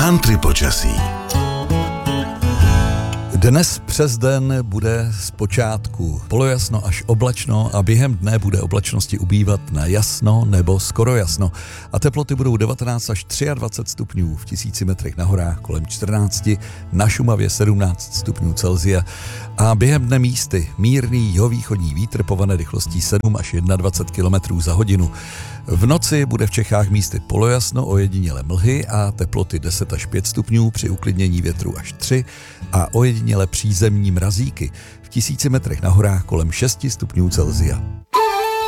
Country počasí. Dnes přes den bude zpočátku polojasno až oblačno a během dne bude oblačnosti ubývat na jasno nebo skoro jasno. A teploty budou 19 až 23 stupňů v 1000 metrech na horách, kolem 14, na Šumavě 17 stupňů Celsia. A během dne místy mírný jihovýchodní vítr povane rychlostí 7 až 21 km za hodinu. V noci bude v Čechách místy polojasno, ojediněle mlhy a teploty 10 až 5 stupňů, při uklidnění větru až 3 a ojediněle přízemní mrazíky v 1000 metrech na horách kolem 6 stupňů Celsia.